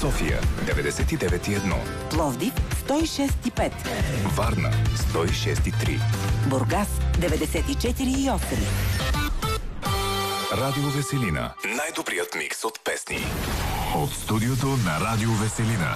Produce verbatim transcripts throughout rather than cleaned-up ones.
София деветдесет и девет и едно, Пловдив сто и шест и пет, Варна сто и шест и три, Бургас деветдесет и четири и осем. Радио Веселина. Най-добрият микс от песни. От студиото на Радио Веселина.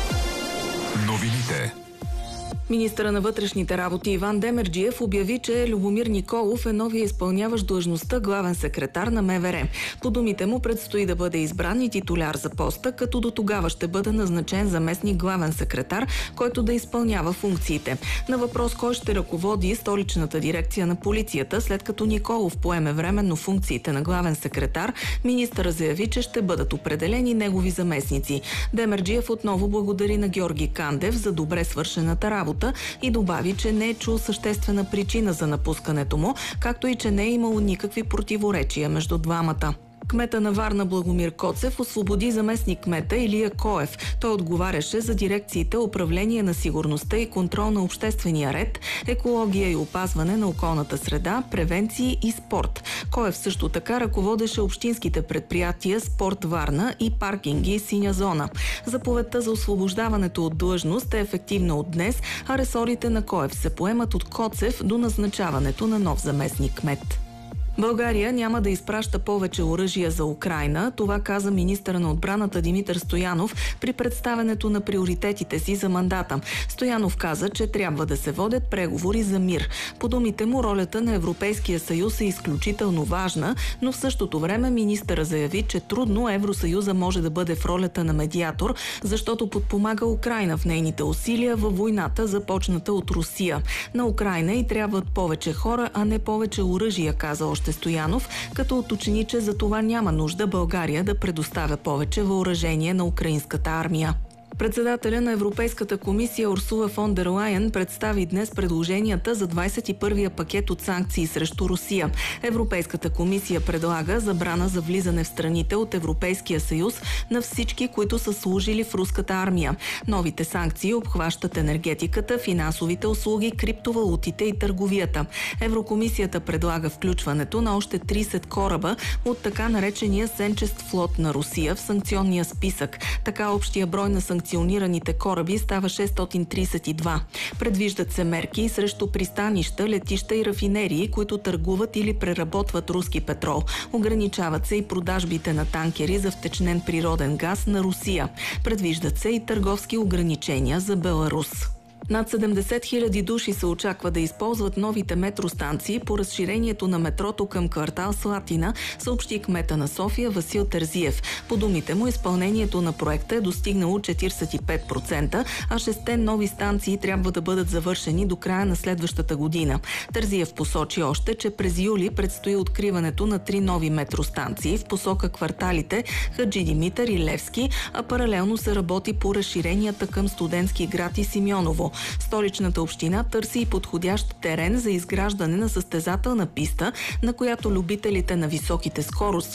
Новините. Министъра на вътрешните работи Иван Демерджиев обяви, че Любомир Николов е новия изпълняващ длъжността главен секретар на МВР. По думите му предстои да бъде избран и титуляр за поста, като до тогава ще бъде назначен заместник главен секретар, който да изпълнява функциите. На въпрос кой ще ръководи столичната дирекция на полицията, след като Николов поеме временно функциите на главен секретар, министъра заяви, че ще бъдат определени негови заместници. Демерджиев отново благодари на Георги Кандев за добре свършената работа и добави, че не е чул съществена причина за напускането му, както и че не е имало никакви противоречия между двамата. Кмета на Варна Благомир Коцев освободи заместник кмета Илия Коев. Той отговаряше за дирекциите управление на сигурността и контрол на обществения ред, екология и опазване на околната среда, превенции и спорт. Коев също така ръководеше общинските предприятия Спорт Варна и паркинги Синя зона. Заповедта за освобождаването от длъжност е ефективна от днес, а ресорите на Коев се поемат от Коцев до назначаването на нов заместник кмет. България няма да изпраща повече оръжия за Украйна, това каза министъра на отбраната Димитър Стоянов при представянето на приоритетите си за мандата. Стоянов каза, че трябва да се водят преговори за мир. По думите му, ролята на Европейския съюз е изключително важна, но в същото време министъра заяви, че трудно Евросъюза може да бъде в ролята на медиатор, защото подпомага Украйна в нейните усилия във войната, започната от Русия. На Украйна и трябват повече хора, а не повече оръжия, каза още Стоянов, като уточни, че за това няма нужда България да предоставя повече въоръжение на украинската армия. Председателя на Европейската комисия Урсула фон дер Лайен представи днес предложенията за двадесет и първия пакет от санкции срещу Русия. Европейската комисия предлага забрана за влизане в страните от Европейския съюз на всички, които са служили в руската армия. Новите санкции обхващат енергетиката, финансовите услуги, криптовалутите и търговията. Еврокомисията предлага включването на още тридесет кораба от така наречения сенчест флот на Русия в санкционния списък. Така общия брой на санкционираните Санкционираните кораби става шестстотин тридесет и два. Предвиждат се мерки срещу пристанища, летища и рафинерии, които търгуват или преработват руски петрол. Ограничават се и продажбите на танкери за втечнен природен газ на Русия. Предвиждат се и търговски ограничения за Беларус. Над седемдесет хиляди души се очаква да използват новите метростанции по разширението на метрото към квартал Слатина, съобщи кмета на София Васил Терзиев. По думите му, изпълнението на проекта е достигнало четиридесет и пет процента, а шесте нови станции трябва да бъдат завършени до края на следващата година. Терзиев посочи още, че през юли предстои откриването на три нови метростанции в посока кварталите Хаджи Димитър и Левски, а паралелно се работи по разширенията към Студентски град и Симеоново. Столичната община търси и подходящ терен за изграждане на състезателна писта, на която любителите на високите скорости